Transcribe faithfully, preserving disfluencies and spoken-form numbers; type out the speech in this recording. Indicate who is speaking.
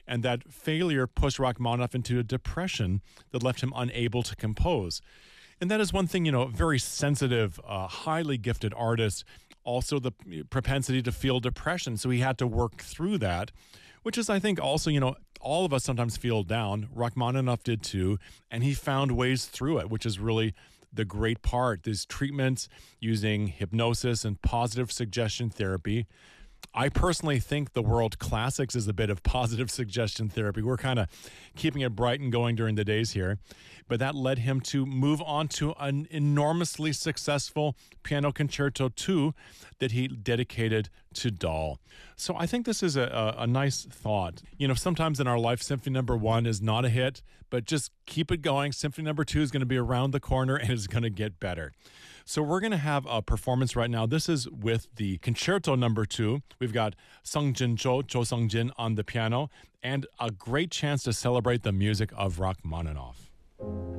Speaker 1: And that failure pushed Rachmaninoff into a depression that left him unable to compose. And that is one thing, you know, very sensitive, uh, highly gifted artist, also the propensity to feel depression. So he had to work through that, which is, I think, also, you know, all of us sometimes feel down. Rachmaninoff did too, and he found ways through it, which is really the great part. These treatments using hypnosis and positive suggestion therapy. I personally think the world classics is a bit of positive suggestion therapy. We're kind of keeping it bright and going during the days here. But that led him to move on to an enormously successful Piano Concerto two that he dedicated to Dahl. So I think this is a, a, a nice thought. You know, sometimes in our life, Symphony Number One is not a hit, but just keep it going. Symphony Number Two is going to be around the corner and it's going to get better. So we're going to have a performance right now. This is with the Concerto Number Two. We've got Sung Jin Cho, Cho Sung Jin on the piano, and a great chance to celebrate the music of Rachmaninoff.